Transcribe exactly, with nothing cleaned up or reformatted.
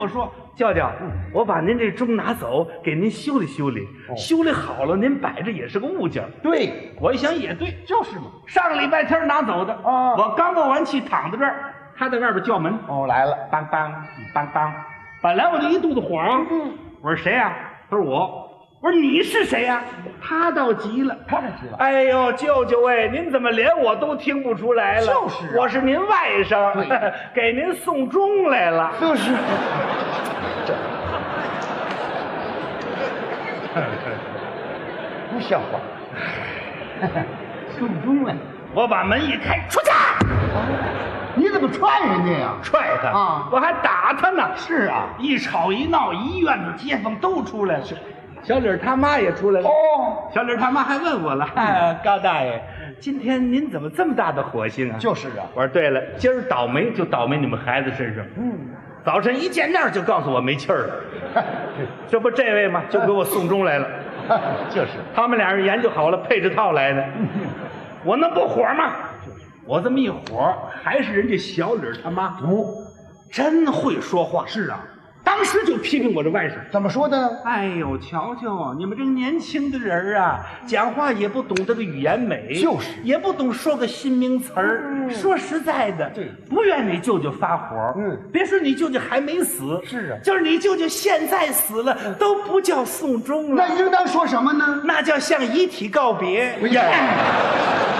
我说舅舅，我把您这钟拿走，给您修理修理，修理好了，您摆着也是个物件。 对， 我一想也对， 就是嘛。 上个礼拜天拿走的啊我刚沤完气，躺在这儿，他在外边叫门， 哦，来了， 梆梆梆梆，本来我就一肚子火啊，我说谁呀？他说我。我说你是谁呀？他倒急了， 他急了。 哎呦，舅舅哎，您怎么连我都听不出来了？ 就是啊我是您外甥，给您送钟来了。 就是，这不像话。送钟来， 我把门一开，出去！ 你怎么踹人家呀？ 踹他啊我还打他呢。 是啊， 一吵一闹，一院子街坊都出来了。小李他妈也出来了。 哦， 小李他妈还问我了：“哎，高大爷，今天您怎么这么大的火性啊？” 就是啊。 我说：“对了，今儿倒霉就倒霉你们孩子身上。 嗯， 早晨一见面就告诉我没气儿了。这不这位吗？就给我送钟来了。 就是， 他们俩人研究好了，配着套来的。我能不火吗？我这么一火，还是人家小李他妈哦， 真会说话。是啊，当时就批评我这外甥。 怎么说的呢？ 哎呦，瞧瞧你们这年轻的人啊，讲话也不懂这个语言美， 就是也不懂说个新名词儿。 嗯说实在的， 对， 不怨你舅舅发火。 嗯别说你舅舅还没死， 是啊就是你舅舅现在死了，都不叫送终了， 那应当说什么呢？ 那叫向遗体告别。 哎呀